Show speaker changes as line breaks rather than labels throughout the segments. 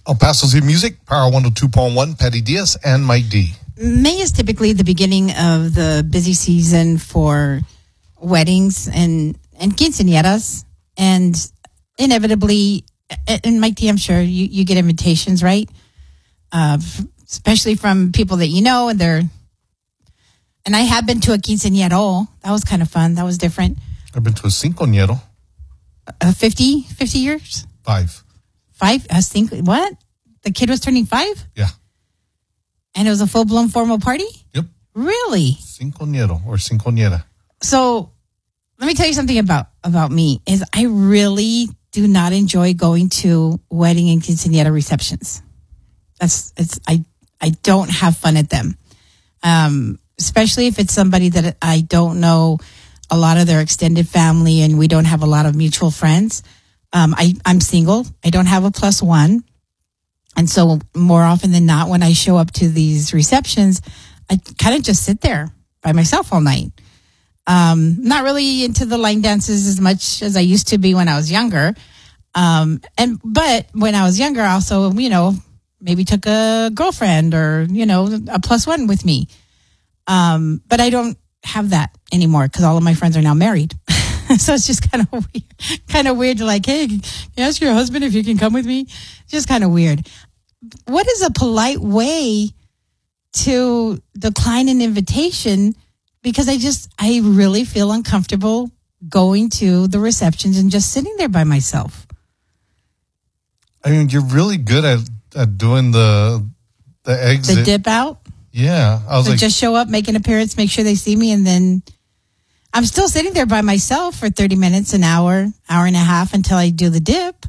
El Paso's Hit Music, Power 102.1, Patty Diaz and Mike D.
May is typically the beginning of the busy season for weddings and quinceañeras. And inevitably, and Mike D, I'm sure you get invitations, right? Especially from people that you know, and I have been to a quinceañero. That was kind of fun. That was different.
I've been to a cincoñero.
50 years?
5.
5? I was thinking, what? The kid was turning 5?
Yeah.
And it was a full-blown formal party?
Yep.
Really?
Cincoñero or cincoñera.
So let me tell you something about me is I really do not enjoy going to wedding and quinceañera receptions. I don't have fun at them. Especially if it's somebody that I don't know a lot of their extended family and we don't have a lot of mutual friends. I'm single. I don't have a plus one. And so more often than not, when I show up to these receptions, I kind of just sit there by myself all night. Not really into the line dances as much as I used to be when I was younger. But when I was younger, I also, maybe took a girlfriend or, a plus one with me. But I don't have that anymore because all of my friends are now married. So it's just kind of weird to like, hey, can you ask your husband if you can come with me? Just kind of weird. What is a polite way to decline an invitation? Because I really feel uncomfortable going to the receptions and just sitting there by myself.
I mean, you're really good at doing the exit.
The dip out?
Yeah. I was
just show up, make an appearance, make sure they see me, and then I'm still sitting there by myself for 30 minutes, an hour, hour and a half until I do the dip.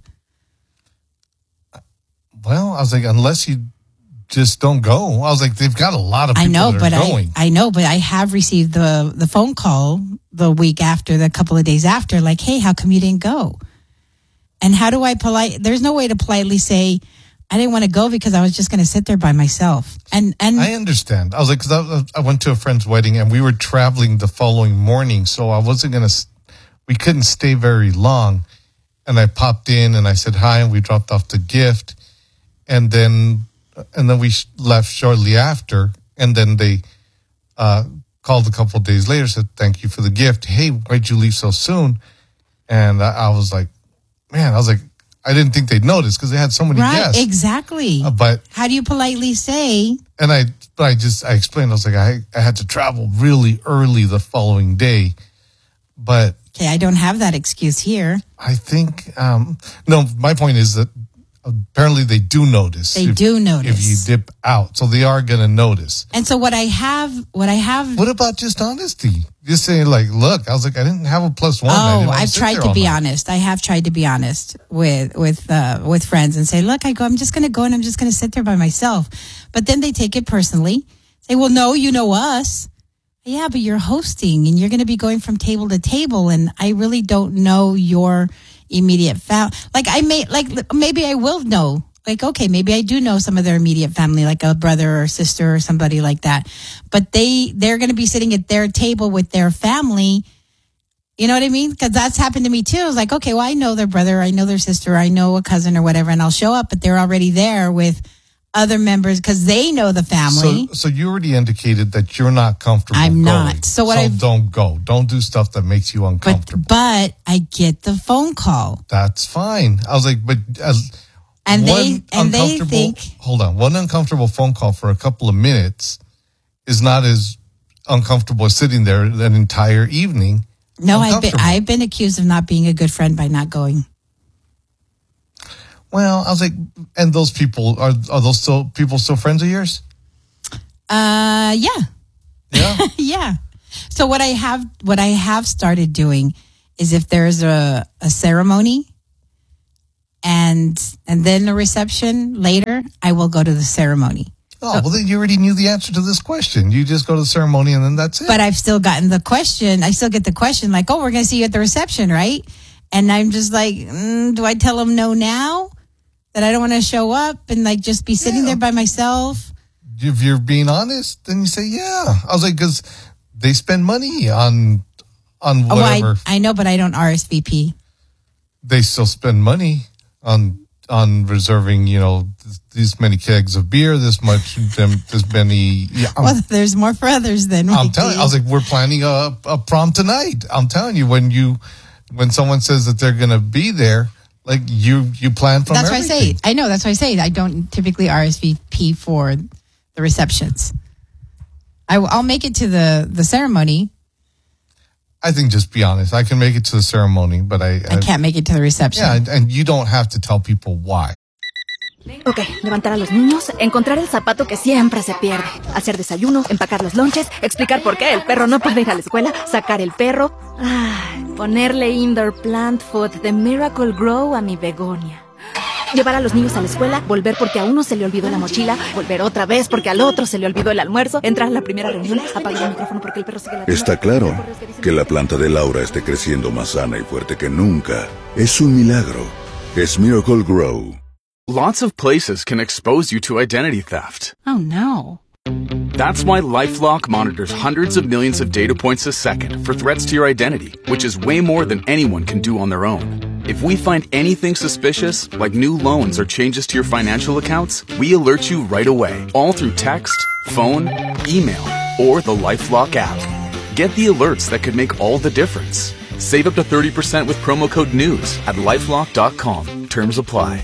Well, I was like, unless you just don't go. I was like, they've got a lot of people that are going.
I know, but I have received the phone call the week after, the couple of days after, like, hey, how come you didn't go? And how do I there's no way to politely say, I didn't want to go because I was just going to sit there by myself. And
I understand. I was like, because I went to a friend's wedding and we were traveling the following morning. So I wasn't we couldn't stay very long. And I popped in and I said hi and we dropped off the gift. And then we left shortly after. And then they called a couple of days later, said, thank you for the gift. Hey, why'd you leave so soon? And I was like, I didn't think they'd notice because they had so many guests.
Right, exactly.
But
how do you politely say?
And I explained, I was like, I had to travel really early the following day. But
okay, I don't have that excuse here.
I think, no, my point is that apparently they do notice.
They do notice.
If you dip out. So they are going to notice.
And so what I have.
What about just honesty? Just saying like, look, I was like, I didn't have a plus one.
Oh, I've tried to be honest. I have tried to be honest with friends and say, look, I'm just going to go and I'm just going to sit there by myself. But then they take it personally. Say, well, no, you know us. Yeah, but you're hosting and you're going to be going from table to table. And I really don't know your immediate family. Maybe I will know. Like, okay, maybe I do know some of their immediate family, like a brother or sister or somebody like that. But they're going to be sitting at their table with their family. You know what I mean? Because that's happened to me too. I was like, okay, well, I know their brother, I know their sister, I know a cousin or whatever, and I'll show up, but they're already there with other members because they know the family.
So you already indicated that you're not comfortable.
I'm
going.
not. So
don't go. Don't do stuff that makes you uncomfortable.
But I get the phone call.
That's fine. I was like, but
they think.
Hold on. One uncomfortable phone call for a couple of minutes is not as uncomfortable as sitting there an entire evening.
No, I've been accused of not being a good friend by not going.
Well, I was like, and those people are those people still friends of yours?
Yeah.
Yeah.
Yeah. So what I have started doing is if there's a ceremony and then a reception later, I will go to the ceremony.
Oh, well, then you already knew the answer to this question. You just go to the ceremony and then that's it.
But I've still gotten the question. I still get the question like, oh, we're going to see you at the reception, right? And I'm just like, do I tell them no now? That I don't want to show up and like just be sitting there by myself?
If you're being honest, then you say, yeah. I was like, because they spend money on whatever.
I know, but I don't RSVP.
They still spend money on on reserving, these many kegs of beer, this many. Yeah,
well, there's more for others than.
I'm telling you, I was like, we're planning a prom tonight. I'm telling you, when someone says that they're going to be there, like you plan from.
That's
everything.
why I say. I know. That's why I say I don't typically RSVP for the receptions. I'll make it to the ceremony.
I think just be honest. I can make it to the ceremony, but I
can't make it to the reception.
Yeah, and you don't have to tell people why.
Ok, levantar a los niños, encontrar el zapato que siempre se pierde, hacer desayuno, empacar los lonches, explicar por qué el perro no puede ir a la escuela, sacar el perro, ponerle indoor plant food de Miracle Grow a mi begonia. Llevar a los niños a la escuela, volver porque a uno se le olvidó la mochila, volver otra vez porque al otro se le olvidó el almuerzo, entrar a la primera reunión, apagar el micrófono porque el perro sigue ladrando.
Está claro que la planta de Laura esté creciendo más sana y fuerte que nunca. Es un milagro. Es Miracle Grow.
Lots of places can expose you to identity theft.
Oh, no.
That's why LifeLock monitors hundreds of millions of data points a second for threats to your identity, which is way more than anyone can do on their own. If we find anything suspicious, like new loans or changes to your financial accounts, we alert you right away, all through text, phone, email, or the LifeLock app. Get the alerts that could make all the difference. Save up to 30% with promo code NEWS at LifeLock.com. Terms apply.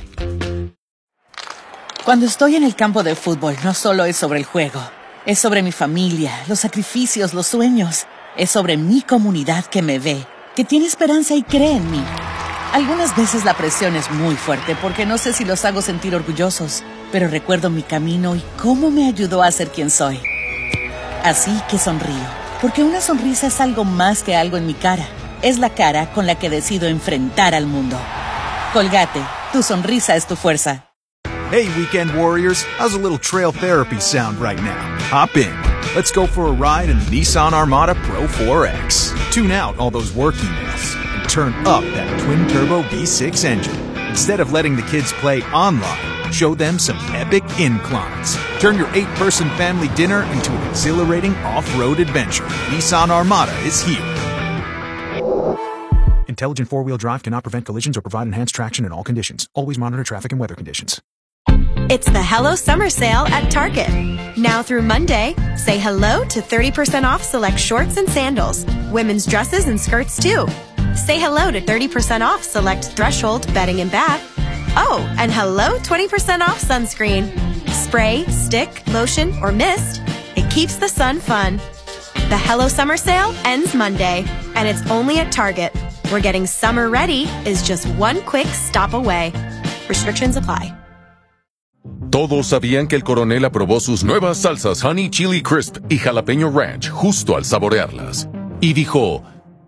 Cuando estoy en el campo de fútbol, no solo es sobre el juego. Es sobre mi familia, los sacrificios, los sueños. Es sobre mi comunidad que me ve, que tiene esperanza y cree en mí. Algunas veces la presión es muy fuerte porque no sé si los hago sentir orgullosos, pero recuerdo mi camino y cómo me ayudó a ser quien soy. Así que sonrío, porque una sonrisa es algo más que algo en mi cara. Es la cara con la que decido enfrentar al mundo. Colgate, tu sonrisa es tu fuerza.
Hey, weekend warriors, how's a little trail therapy sound right now? Hop in. Let's go for a ride in the Nissan Armada Pro 4X. Tune out all those work emails and turn up that twin-turbo V6 engine. Instead of letting the kids play online, show them some epic inclines. Turn your 8-person family dinner into an exhilarating off-road adventure. Nissan Armada is here. Intelligent four-wheel drive cannot prevent collisions or provide enhanced traction in all conditions. Always monitor traffic and weather conditions.
It's the Hello Summer Sale at Target. Now through Monday, say hello to 30% off select shorts and sandals, women's dresses and skirts too. Say hello to 30% off select Threshold bedding and bath. Oh, and hello 20% off sunscreen. Spray, stick, lotion, or mist. It keeps the sun fun. The Hello Summer Sale ends Monday, and it's only at Target, where getting summer ready is just one quick stop away. Restrictions apply.
Todos sabían que el coronel aprobó sus nuevas salsas Honey Chili Crisp y Jalapeño Ranch justo al saborearlas. Y dijo,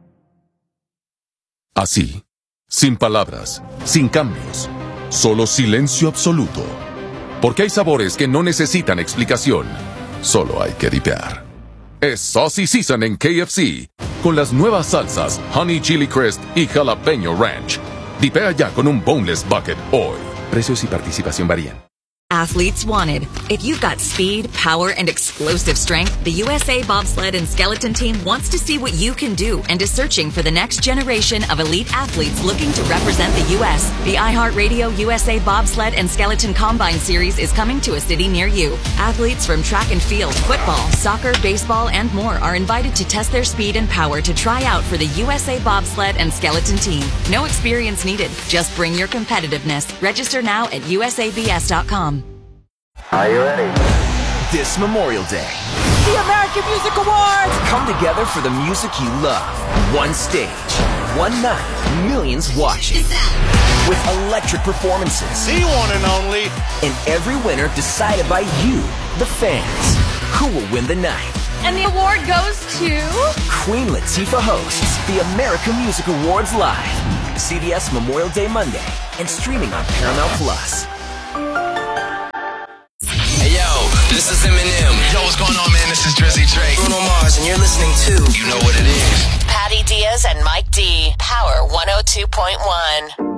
así, sin palabras, sin cambios, solo silencio absoluto. Porque hay sabores que no necesitan explicación, solo hay que dipear. Es Saucy Season en KFC, con las nuevas salsas Honey Chili Crisp y Jalapeño Ranch. Dipea ya con un boneless bucket hoy. Precios y participación varían.
Athletes wanted. If you've got speed, power, and explosive strength, the USA Bobsled and Skeleton Team wants to see what you can do and is searching for the next generation of elite athletes looking to represent the U.S. The iHeartRadio USA Bobsled and Skeleton Combine Series is coming to a city near you. Athletes from track and field, football, soccer, baseball, and more are invited to test their speed and power to try out for the USA Bobsled and Skeleton Team. No experience needed. Just bring your competitiveness. Register now at usabs.com.
Are you ready?
This Memorial Day,
The American Music Awards!
Come together for the music you love. One stage, one night, millions watching. With electric performances.
The one and only.
And every winner decided by you, the fans. Who will win the night?
And the award goes to...
Queen Latifah hosts the American Music Awards live. CBS Memorial Day Monday and streaming on Paramount Plus.
This is Eminem.
Yo, what's going on, man? This is Drizzy Drake.
Bruno Mars, and you're listening to...
You know what it is.
Patty Diaz and Mike D. Power 102.1.